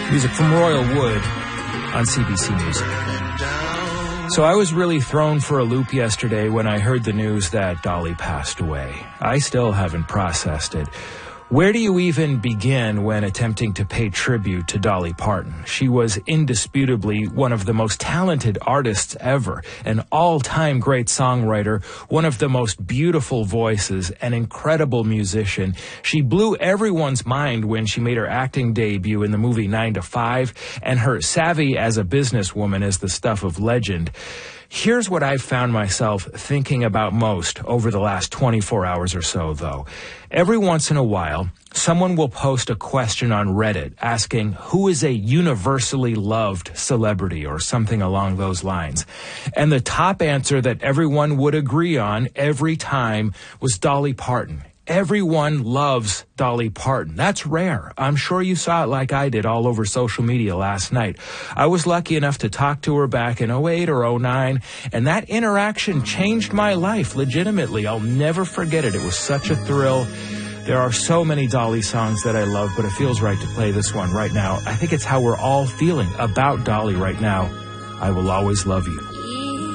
Music from Royal Wood on CBC Music. So I was really thrown for a loop yesterday when I heard the news that Dolly passed away. I still haven't processed it. Where do you even begin when attempting to pay tribute to Dolly Parton? She was indisputably one of the most talented artists ever, an all-time great songwriter, one of the most beautiful voices, an incredible musician. She blew everyone's mind when she made her acting debut in the movie 9 to 5, and her savvy as a businesswoman is the stuff of legend. Here's what I've found myself thinking about most over the last 24 hours or so, though. Every once in a while, someone will post a question on Reddit asking who is a universally loved celebrity or something along those lines. And the top answer that everyone would agree on every time was Dolly Parton. Everyone loves Dolly Parton. That's rare. I'm sure you saw it like I did all over social media last night. I was lucky enough to talk to her back in 08 or 09, and that interaction changed my life legitimately. I'll never forget it. It was such a thrill. There are so many Dolly songs that I love, but it feels right to play this one right now. I think it's how we're all feeling about Dolly right now. I Will Always Love You.